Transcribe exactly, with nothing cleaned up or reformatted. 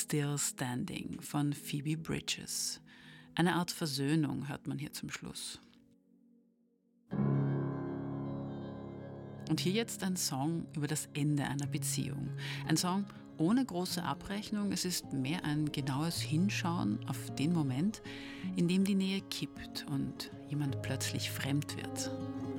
Still Standing von Phoebe Bridgers. Eine Art Versöhnung hört man hier zum Schluss. Und hier jetzt ein Song über das Ende einer Beziehung. Ein Song ohne große Abrechnung. Es ist mehr ein genaues Hinschauen auf den Moment, in dem die Nähe kippt und jemand plötzlich fremd wird.